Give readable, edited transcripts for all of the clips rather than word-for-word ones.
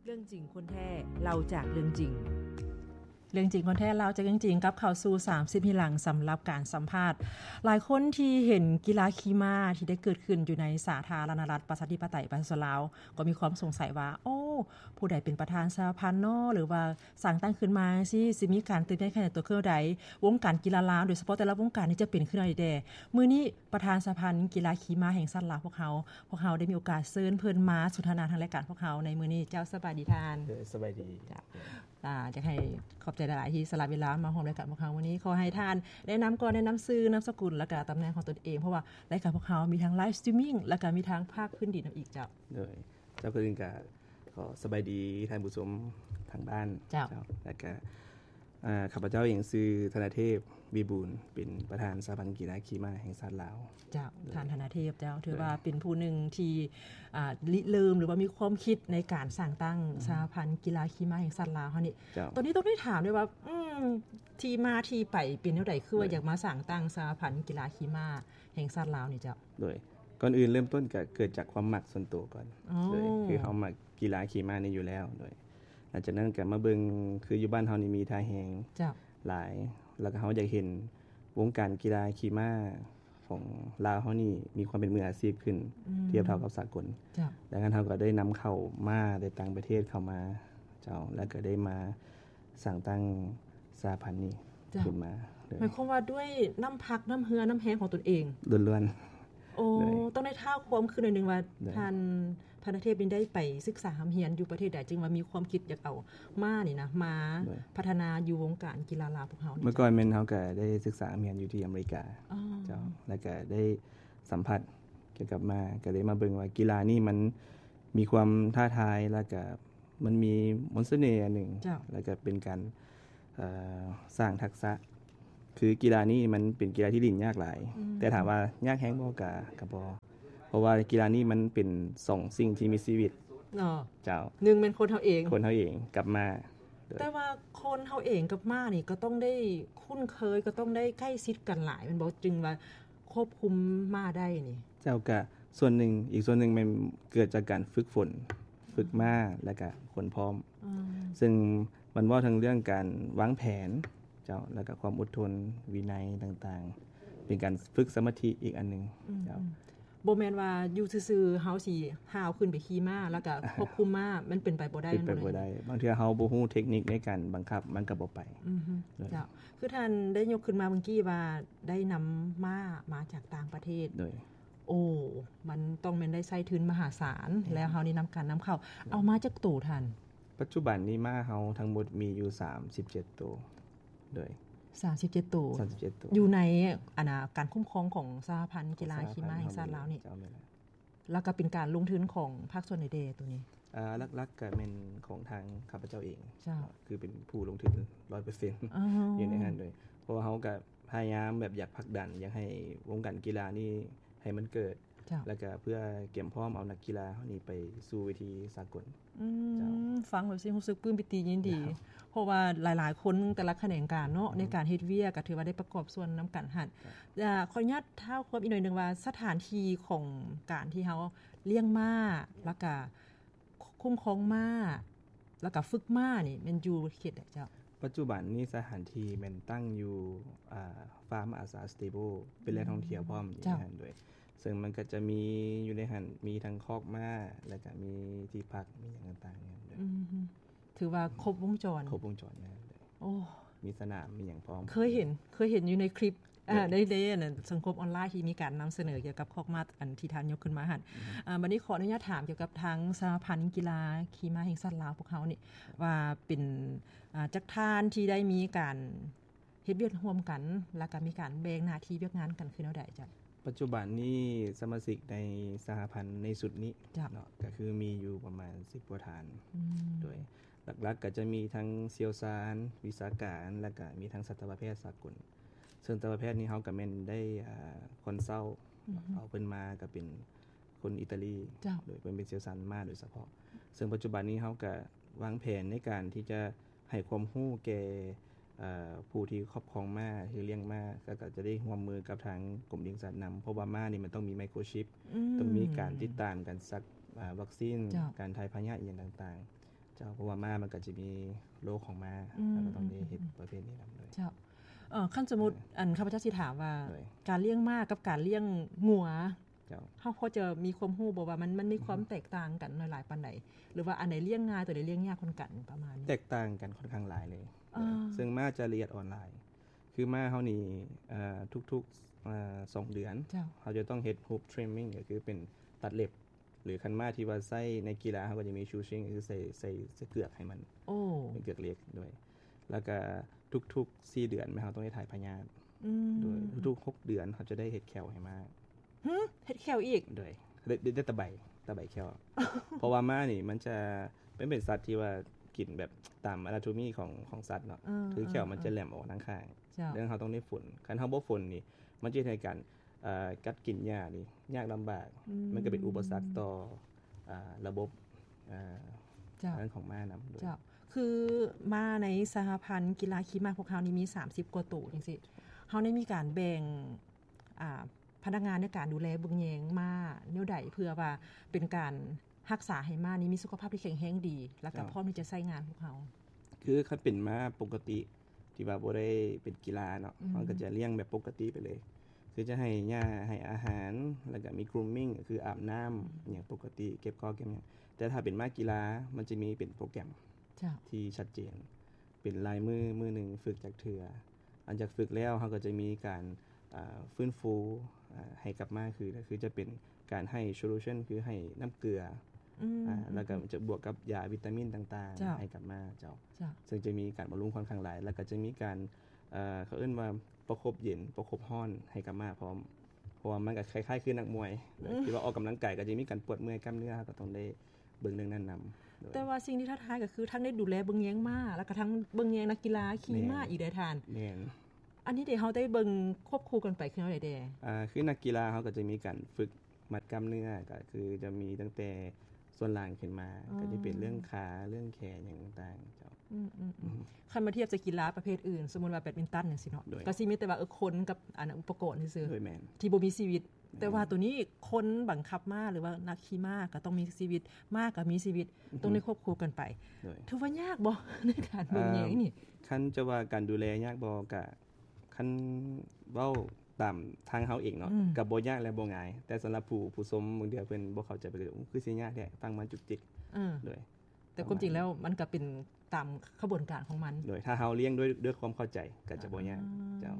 เรื่องจริงคนแท้เราจากเรื่องจริงคนแท้เราจากเรื่องจริงกับเข้าสู่30 ที่หลังสำหรับการสัมภาษณ์หลายคนที่เห็นกีฬาขี่ม้าที่ได้เกิดขึ้นอยู่ในสาธารณรัฐประชาธิปไตยประชาชนลาวก็มีความสงสัยว่าโอ้ผู้ใดเป็นประธานสหพันธ์เนาะหรือว่าสร้างตั้งขึ้นมาสิมีการตื่นได้แค่ไหนตัวเครื่องใดวงการกีฬาลาวโดยเฉพาะแต่ละวงการนี่จะเป็นขึ้นได้แด่มื้อนี้ประธานสหพันธ์กีฬาขี่ม้าแห่งชาติลาวพวกเขาได้มีโอกาสเชิญเพิ่นมาสนทนาทางรายการพวกเขาในมื้อนี้เจ้าสบายดีทานสบายดีจ้ะจะให้ขอบใจหลายๆที่สละเวลามาร่วมรายการพวกเขาวันนี้ขอให้ท่านแนะนำก่อนแนะนำชื่อนามสกุลและก็ตำแหน่งของตนเองเพราะว่ารายการพวกเขามีทั้งไลฟ์สตรีมมิ่งและก็มีทั้งภาคพื้นดินอีกเจ้าเจ้าก็ถึงก็ขอสบายดีท่านผู้ชมทางบ้านเจ้าและก็ข้าพเจ้าเองชื่อธนเทพวิบูลย์เป็นประธานสหพันธ์กีฬาขี่ม้าแห่งชาติลาวเจ้าท่านธนเทพเจ้าถือว่าเป็นผู้หนึ่งที่ริเริ่มหรือว่ามีความคิดในการสร้างตั้งสหพันธ์กีฬาขี่ม้าแห่งชาติลาวเฮานี่ตอนนี้ต้องได้ถามด้วยว่าที่มาที่ไปเป็นเท่าใดคือว่าอยากมาสร้างตั้งสหพันธ์กีฬาขี่ม้าแห่งชาติลาวนี่เจ้าโดยก่อนอื่นเริ่มต้นก็เกิดจากความมักส่วนตัวก่อนโดยคือเฮามักกีฬาขี่ม้านี่อยู่แล้วโดยหลังจากนั้นก็มาเบิ่งคืออยู่บ้านเฮานี่มีท่าแฮงหลายแล้วก็เฮาอยากเห็นวงการกีฬาขี่ม้าของลาวเฮานี่มีความเป็นมืออาชีพขึ้นเทียบเท่ากับสากลดังนั้นเฮาก็ได้นำเข้ามาในต่างประเทศเข้ามาเจ้าแล้วก็ได้มาสร้างตั้งสหพันธ์นี้ขึ้นมาหมายความว่าด้วยน้ำพักน้ำเหือน้ำแห้งของตนเองล้วนโอ้ต้องได้ท้าวความคือหน่อยนึงว่าท่านธนเทพได้ไปศึกษาเรียนอยู่ประเทศใดจึงว่ามีความคิดอยากเอามานี่นะมาพัฒนาอยู่วงการกีฬาลาวพวกเฮานี่เมื่อก่อนแม่นเฮาก็ได้ศึกษาเรียนอยู่ที่อเมริกาเจ้าแล้วก็ได้สัมผัสเกี่ยวกับมาก็ได้มาเบิ่งว่ากีฬานี่มันมีความท้าทายแล้วก็มันมีมนต์เสน่ห์อันนึงแล้วก็เป็นการสร้างทักษะคือกีฬานี้มันเป็นกีฬาที่เล่นยากหลายแต่ถามว่ายากแฮงบ่ก็บ่เพราะว่ากีฬานี้มันเป็น2สิ่งที่มีชีวิตเจ้า 1เป็นคนเฮาเองกับม้าแต่ว่าคนเฮาเองกับม้านี่ก็ต้องได้คุ้นเคยก็ต้องได้ใกล้ชิดกันหลายมันบ่จึงว่าควบคุมม้าได้นี่เจ้าก็ส่วนหนึ่งอีกส่วนหนึ่งมันเกิดจากการฝึกฝนฝึกม้าแล้วก็คนพร้อมซึ่งมันว่าทั้งเรื่องการวางแผนเจ้าแล้วก็ความอดทนวินัยต่างๆเป็นการฝึกสมาธิอีกอันนึงเจ้าบ่แม่นว่าอยู่ซื่อๆเฮาสิหาวขึ้นไปขี่ม้าแล้วก็ควบคุมม้ามันเป็นไปบ่ได้มันบ่ได้บางเทื่อเฮาบ่ฮู้เทคนิคในการบังคับมันก็บ่ไปเจ้าคือท่านได้ยกขึ้นมาเมื่อกี้ว่าได้นำม้ามาจากต่างประเทศโดยโอ้มันต้องแม่นได้ใช้ทุนมหาศาลแล้วเฮานี่นำการนำเข้าเอามาจากตู้ท่านปัจจุบันนี้ม้าเฮาทั้งหมดมีอยู่37ตัวโดย 37ตัวอยู่ในการคุ้มครองของสหพันธ์กีฬาขี่ม้าแห่งชาติลาวนี่แล้วก็เป็นการลงทุนของภาคส่วนใดๆตัวนี้หลักๆก็เป็นของทางข้าพเจ้าเองคือเป็นผู้ลงทุน 100% อยู่ในนั้นด้วยเพราะว่าเฮาก็พยายามแบบอยากผลักดันอยากให้วงการกีฬานี่ให้มันเกิดแล้วก็เพื่อเก็บพร้อมเอานักกีฬาเฮานี่ไปสู่เวทีสากลฟังแบบสิรู้สึกปลื้มปิติยินดีเพราะว่าหลายๆคนแต่ละแขนงการเนาะในการเฮ็ดเวียกก็ถือว่าได้ประกอบส่วนนํากันหั่นขออนุญาตเท้าความอีกหน่อยนึงว่าสถานที่ของการที่เฮาเลี้ยงม้าแล้วก็คุ้มครองม้าแล้วก็ฝึกม้านี่มันอยู่เขตใดเจ้าปัจจุบันนี้สถานที่มันตั้งอยู่ฟาร์มอาสาสเตเบิลเป็นแหล่งท่องเที่ยวพร้อมอยู่นั่นด้วยซึ่งมันก็จะมีอยู่ในหันมีทั้งคอกม้าแล้วก็มีที่พักมีอย่างต่างๆเนี่ยถือว่าครบวงจรนะโอ้มีสนามมีอย่างพร้อมเคยเห็นอยู่ในคลิปได้อันสังคมออนไลน์ที่มีการนําเสนอเกี่ยวกับคอกม้าอันที่ท่านยกขึ้นมาหั่นบัดนี้ขออนุญาตถามเกี่ยวกับทางสหพันธ์กีฬาขี่ม้าแห่งชาติลาวพวกเขานี่ว่าเป็นจักท่านที่ได้มีการเฮ็ดเวียกร่วมกันแล้วก็มีการแบ่งหน้าที่เวียกงานกันคือแนวใดจ้ะปัจจุบันนี้สมาชิกในสหพันธ์ในสุดนี้เนาะก็คือมีอยู่ประมาณ10กว่าฐานโดยหลักๆก็จะมีทั้งเชี่ยวชาญวิชาการแล้วก็มีทั้งสัตวแพทย์สากลซึ่งสัตวแพทย์นี้เฮาก็แม่นได้คนเซาเอาเพิ่นมาก็เป็นคนอิตาลีโดยเพิ่นเป็นเชี่ยวชาญมาโดยเฉพาะซึ่งปัจจุบันนี้เฮาก็วางแผนในการที่จะให้ความรู้แก่ผู้ที่ครอบครองม้าที่เลี้ยงม้าก็จะได้ร่วมมือกับทางกรมเลี้ยงสัตว์นําเพราะว่าม้านี่มันต้องมีไมโครชิปต้องมีการติดตามการซักวัคซีนการถ่ายพยาธิอย่างต่างๆเจ้าเพราะว่าม้ามันก็จะมีโรคของม้าแล้วก็ต้องได้เฮ็ดประเภทนี้นำด้วยเจ้าขั้นสมมุติอันข้าพเจ้าสิถามว่าการเลี้ยงม้ากับการเลี้ยงงัวเจ้าเฮาพอจะมีความรู้บ่ว่ามันมีความแตกต่างกันหลายๆปานใดหรือว่าอันไหนเลี้ยงง่ายตัวไหนเลี้ยงยากคนกันประมาณนี้แตกต่างกันค่อนข้างหลายเลยซึ่งม้าจะละเอียดอ่อนหลายคือม้าเฮานี่ทุกๆ2เดือนเขาจะต้องเฮ็ด hoof trimming ก็คือเป็นตัดเล็บหรือคันม้าที่ว่าใช้ในกีฬาเขาก็จะมี shoeing คือใส่เกือกให้มันเป็นเกือกเล็กด้วยแล้วก็ทุกๆ4เดือนเขาต้องได้ถ่ายพยาธิด้วยทุกๆ6เดือนเขาจะได้เฮ็ดแคลให้ม้าเฮ็ดแคลอีกด้วยได้ตะไบแคล เพราะว่าม้านี่มันจะเป็นสัตว์ที่ว่ากินแบบตาม anatomy ของสัตว์เนาะคือแคลมันจะแหลมออกทางข้างเรื่องเขาต้องได้ฝนคันเฮาบ่ฝนนี่มันจะให้การกัดกินหญ้านี่ยากลำบากมันก็เป็นอุปสรรคต่อระบบเรื่องของม้านำด้วยคือม้าในสหพันธ์กีฬาขี่ม้าพวกเฮานี่มี30กว่าตัวจังซี่เฮาได้มีการแบ่งพนักงานในการดูแลเบิ่งแยงม้าแนวใดเพื่อว่าเป็นการรักษาให้ม้านี้มีสุขภาพที่แข็งแรงดีแล้วก็พร้อมที่จะใช้งานพวกเฮาคือคันเป็นม้าปกติที่ว่าบ่ได้เป็นกีฬาเนาะมันก็จะเลี้ยงแบบปกติไปเลยคือจะให้หญ้าให้อาหารแล้วก็มี grooming ก็คืออาบน้ำอย่างปกติเก็บข้อเก็บหยังแต่ถ้าเป็นม้ากีฬามันจะมีเป็นโปรแกรมที่ชัดเจนเป็นลายมือนึงฝึกจากเทื่อหลังจากฝึกแล้วเฮาก็จะมีการฟื้นฟูให้กลับมาคือจะเป็นการให้ solution คือให้น้ำเกลือแล้วก็จะบวกกับยาวิตามินต่างๆให้กลับมาเจ้าซึ่งจะมีการบำรุงค่อนข้างหลายแล้วก็จะมีการเขาเอิ้นว่าประคบเย็นประคบร้อนให้กลับมาพร้อมเพราะว่ามันก็คล้ายๆคือนักมวยที่ว่าออกกำลังกายก็จะมีการปวดเมื่อยกล้ามเนื้อก็ต้องได้เบิ่งเรื่องนั้นนำแต่ว่าสิ่งที่ท้าทายก็คือทั้งได้ดูแลเบิ่งแยงม้าแล้วก็ทั้งเบิ่งแยงนักกีฬาขี่ม้าอีกได้ทานแม่นอันนี้เดี๋ยวเฮาได้เบิ่งควบคู่กันไปคือเฮาได้แดคือนักกีฬาเฮาก็จะมีการฝึกมัดกล้ามเนื้อก็คือจะมีตั้งแต่ส่วนล่างขึ้นมาก็จะเป็นเรื่องขาเรื่องแขนอย่างต่างๆเจ้าคันมาเทียบจะกีฬาประเภทอื่นสมมุติว่าแบดมินตันจังซี่เนาะก็สิมีแต่ว่าคนกับอุปกรณ์ซื่อๆที่บ่มีชีวิตแต่ว่าตัวนี้คนบังคับม้าหรือว่านักขี่ม้าก็ต้องมีชีวิตม้าก็มีชีวิตต้องได้ควบคู่กันไปถือว่ายากบ่ในการเบิ่งแยงนี่คันจะว่าการดูแลยากบ่ก็คันเว้าตามทางเฮาเองเนาะก็บ่ยากและบ่ง่ายแต่สำหรับผู้ชมบางเทื่อเพิ่นบ่เข้าใจไปเลยคือสิยากแท้ฟังมันจุกจิกด้วยแต่ความจริงแล้วมันก็เป็นตามกระบวนการของมันโดยถ้าเฮาเลี้ยงด้วยความเข้าใจก็จะบ่ยากเจ้า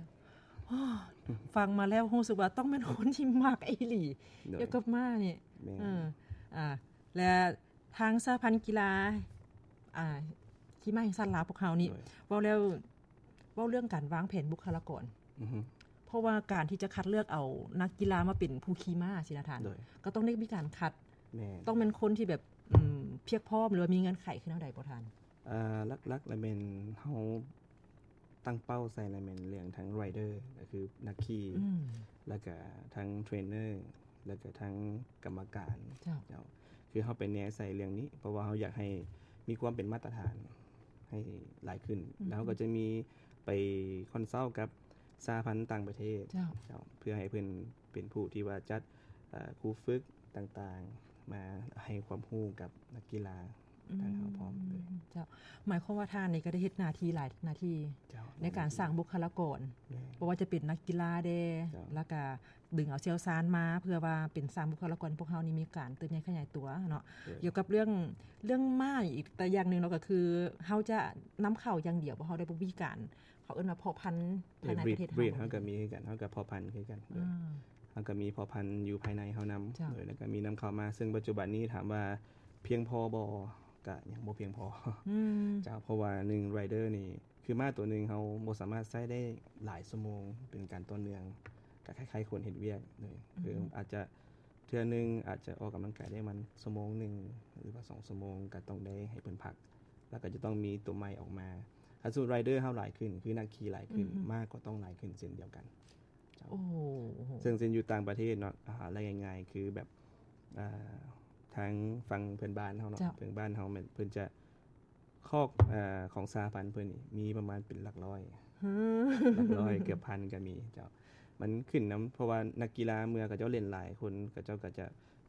ฟังมาแล้วรู้สึกว่าต้องเป็นคนที่มักอีหลีเกี่ยวกับม้านี่และทางสหพันธ์กีฬาขี่ม้าแห่งชาติลาวพวกเฮานี่เว้าแล้วเว้าเรื่องการวางแผนบุคลากรเพราะว่าการที่จะคัดเลือกเอานักกีฬามาเป็นผู้ขี่ม้าสินะท่านก็ต้องได้มีการคัดต้องเป็นคนที่แบบเพียบพร้อมหรือว่ามีเงื่อนไขคือแนวใดบ่ท่านลักๆแล้วแม่นเฮาตั้งเป้าใส่แล้วแม่นเรื่องทั้งไรเดอร์ก็คือนักขี่แล้วก็ทั้งเทรนเนอร์แล้วก็ทั้งกรรมการเจ้าคือเฮาไปแนใส่เรื่องนี้เพราะว่าเฮาอยากให้มีความเป็นมาตรฐานให้หลายขึ้นแล้วก็จะมีไปคอนซัลท์กับสหพันธ์ต่างประเทศเจ้าเพื่อให้เพิ่นเป็นผู้ที่ว่าจัดครูฝึกต่างๆมาให้ความรู้กับนักกีฬาทางเฮาพร้อมเลยเจ้าหมายความว่าท่านนี่ก็ได้เฮ็ดหน้าที่หลายหน้าที่ในการสร้างบุคลากรบ่ว่าจะเป็นนักกีฬาเด้แล้วก็ดึงเอาเชี่ยวชาญมาเพื่อว่าเป็นสร้างบุคลากรพวกเฮานี่มีการเติบใหญ่ขยายตัวเนาะเกี่ยวกับเรื่องม้าอีกแต่อย่างนึงเนาะก็คือเฮาจะนำเข้าอย่างเดียวบ่เฮาได้บ่มีการเขาเอิ้นว่าเพาะพันธุ์ภายในประเทศเฮาก็มีคือกันเฮาก็เพาะพันธุ์คือกันเฮาก็มีเพาะพันธุ์อยู่ภายในเฮานำแล้วก็มีนำเข้ามาซึ่งปัจจุบันนี้ถามว่าเพียงพอบ่ก็ยังบ่เพียงพอเจ้าเพราะว่า1ไรเดอร์นี่คือม้าตัวนึงเฮาบ่สามารถใช้ได้หลายชั่วโมงเป็นการต่อเนื่องก็คล้ายๆคนเฮ็ดเวียกเลยคืออาจจะเทื่อนึงอาจจะออกกำลังกายได้มันชั่วโมงนึงหรือว่า2ชั่วโมงก็ต้องได้ให้เพิ่นพักแล้วก็จะต้องมีตัวใหม่ออกมาถ้าสู้ไรเดอร์เฮาหลายขึ้นคือนักขี่หลายขึ้นม้าก็ต้องหลายขึ้นเช่นเดียวกันโอ้ซึ่งอยู่ต่างประเทศเนาะอะไรง่ายๆคือแบบทางฝั่งเพื่อนบ้านเฮาเนาะเพื่อนบ้านเฮาเพิ่นจะคอกของสหพันธ์เพิ่นนี่มีประมาณเป็นหลักร้อยเกือบพันก็มีเจ้ามันขึ้นนำเพราะว่านักกีฬาเมื่อเขาเจ้าเล่นหลายคนเขาเจ้าก็จะ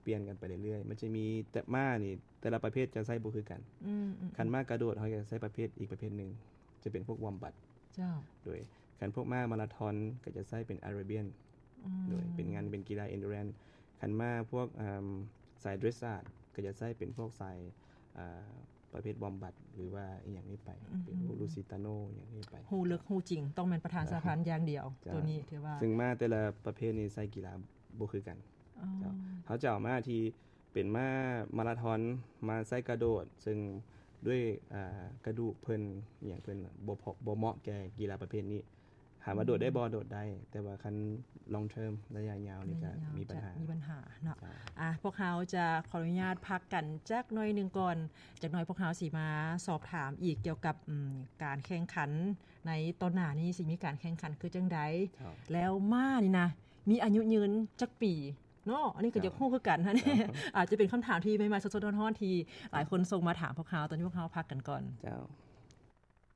เปลี่ยนกันไปเรื่อยๆมันจะมีแต่ม้านี่แต่ละประเภทจะใช้บ่คือกันคันม้ากระโดดเขาจะใช้ประเภทอีกประเภทนึงจะเป็นพวกวอมบัตเจ้าโดยคันพวกม้ามาราธอนก็จะใช้เป็นอาราเบียนโดยเป็นงานเป็นกีฬาเอนดูแรนซ์คันม้าพวกสายเดรสซาร์ดก็จะใช้เป็นพวกสายประเภทวอมบัตหรือว่าอีหยังนี้ไปเป็นพวกลูซิตาโนอย่างนี้ไปฮู้ลึกฮู้จริงต้องเป็นประธานสหพันธ์อย่างเดียวตัวนี้ถือว่าซึ่งม้าแต่ละประเภทนี้ใช้กีฬาบ่คือกันเขาจะเอาม้าที่เป็นม้ามาราธอนมาใช้กระโดดซึ่งด้วยกระดูกเพิ่นอย่างเพิ่นบ่เหมาะแก่กีฬาประเภทนี้หาว่าโดดได้บ่โดดได้แต่ว่าคัน long term ระยะยาวนี่ก็มีปัญหาเนาะพวกเฮาจะขออนุญาตพักกันจักหน่อยนึงก่อนจักหน่อยพวกเฮาสิมาสอบถามอีกเกี่ยวกับการแข่งขันในตอนหน้านี้สิมีการแข่งขันคือจังได๋แล้วม้านี่นะมีอายุยืนจักปีเนาะอันนี้ก็อยากรู้คือกันนะเนี่ยอาจจะเป็นคำถามที่ใหม่ๆสดๆร้อนๆที่หลายคนส่งมาถามพวกเฮาตอนนี้พวกเฮาพักกันก่อนเจ้า